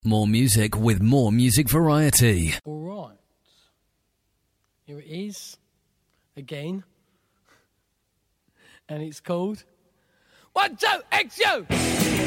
More music with more music variety. All right. Here it is. Again. And it's called 1, 2, XU!